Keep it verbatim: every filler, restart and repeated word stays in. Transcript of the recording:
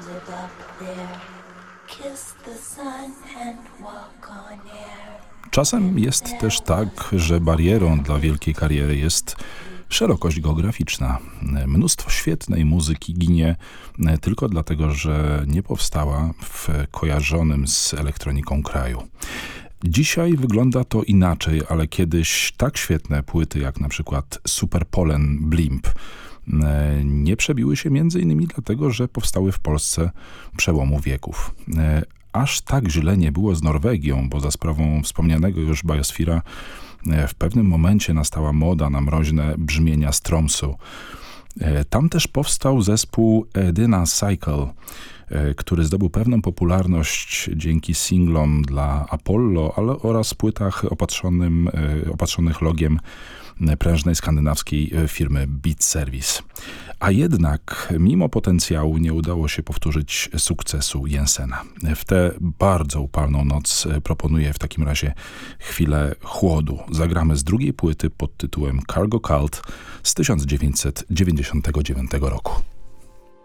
live up there. Kiss the sun and walk on air. Czasem jest też tak, że barierą dla wielkiej kariery jest szerokość geograficzna. Mnóstwo świetnej muzyki ginie tylko dlatego, że nie powstała w kojarzonym z elektroniką kraju. Dzisiaj wygląda to inaczej, ale kiedyś tak świetne płyty jak na przykład Superpollen Blimp nie przebiły się między innymi dlatego, że powstały w Polsce przełomu wieków. Aż tak źle nie było z Norwegią, bo za sprawą wspomnianego już Biosphere'a w pewnym momencie nastała moda na mroźne brzmienia Stromsu. Tam też powstał zespół Edina Cycle, który zdobył pewną popularność dzięki singlom dla Apollo, ale oraz płytach opatrzonym, opatrzonych logiem prężnej skandynawskiej firmy Beat Service. A jednak mimo potencjału nie udało się powtórzyć sukcesu Jensena. W tę bardzo upalną noc proponuję w takim razie chwilę chłodu. Zagramy z drugiej płyty pod tytułem Cargo Cult z tysiąc dziewięćset dziewięćdziesiątego dziewiątego roku.